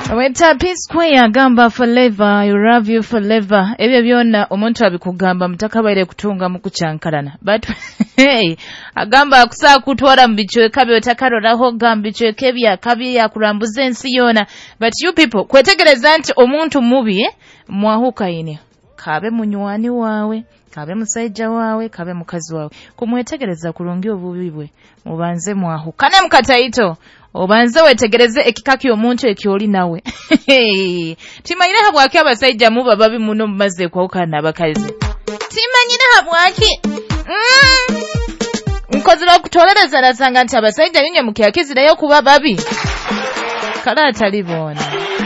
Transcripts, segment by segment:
Weta P Square agamba forever, I love you forever. Ebyo byonna omuntu abikugamba mutakabaire kutunga mu kucyankalana. But hey, agamba akusa kutwala mu bichweka byotakaroraho gamba bichweka byakabi yakurambuza ensi yona. But you people kwetegereza nti omuntu mubi mwahuka ine. Kabe munywani wawe, kabe musajja wawe, kabe mukazi wawe. Kumwetegereza kulungi obubi bwe. Mubanze mwahuka. Kane mukataito. Obanze wetegereze ekikaki omuntu ekyoli nawe. Timanyire habwaki abasajja mu bababi muno mumaze kwawukana abakazi. Timanyire habwaki. Nkozira okutolereza nasanga nti abasajja nyinyi mukyakizireyo kuba babi. Kala atalibona.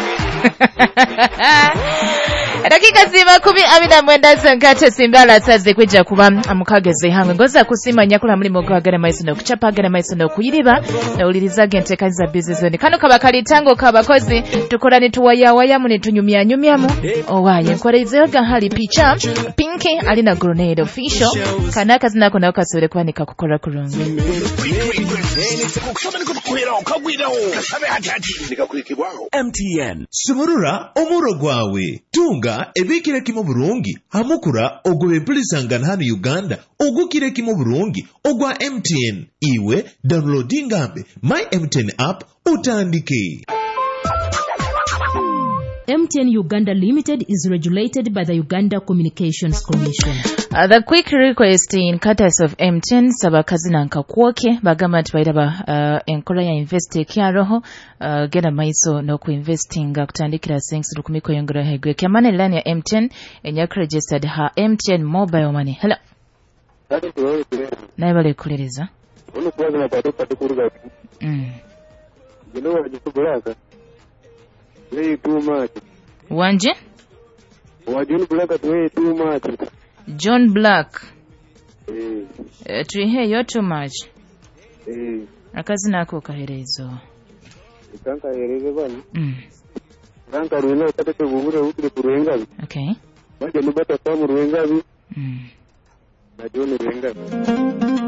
Dakika ziba kubi abida mwenda senkate simbala saze kwijja kuba amukageze hangwe ngoza kusima nyakula mulimo kwagera maiso no kuchapa agera maiso no kuyiriba na uliriza gente kaza business zone kano kabakali tango kabakozi tukola ni tuwaya muni tunyumya nyumyamu owaye nkorezeyo hali picha pinki alina grenade official kanaka zinako na okasore kwanika kukola kurungi MTN Sumurura omuro gwawe tunga ebikire kimo burungi hamukura ogobe pulisangana hano Uganda ogukire kimo burungi ogwa MTN iwe downloading ambe my MTN app utandike. MTN Uganda Limited is regulated by the Uganda Communications Commission. The quick request in courtesy of MTN sabakazi nankakwoke bagamba nti bayiraba enkola ya invest kyaroho gena maiso no ku investing kutandikira things rukumiko yongera hegwe kyamane line ya MTN enyaka registered ha MTN mobile money. Hello. Naye bale kuliriza. Ono kwaza na patoka tukuruga. Gino wajisubulaga. Way too much. Wanje? Wajuni Black way too much. John Black. Tuihe yo too much. Akazi nako kaherezo. Kanka hereze bani. Kanka ruina tate bubure ukire kurenga. Okay. Baje nubata tamu ruenga bi. Na John ruenga.